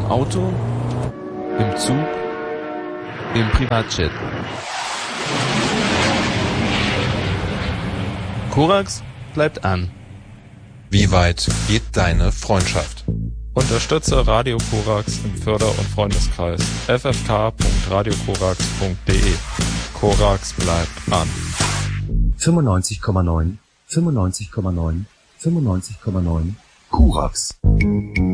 Auto, im Zug, im Privatjet. Korax bleibt an. Wie weit geht deine Freundschaft? Unterstütze Radio Korax im Förder- und Freundeskreis ffk.radiokorax.de. Korax bleibt an. 95,9 Korax.